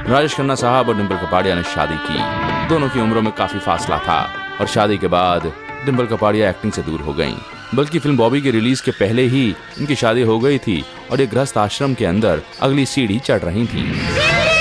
राजेश खन्ना साहब और डिंपल कपाड़िया ने शादी की। दोनों की उम्रों में काफी फासला था और शादी के बाद डिंपल कपाड़िया एक्टिंग से दूर हो गईं। बल्कि फिल्म बॉबी के रिलीज के पहले ही इनकी शादी हो गई थी और ये गृहस्थ आश्रम के अंदर अगली सीढ़ी चढ़ रही थी।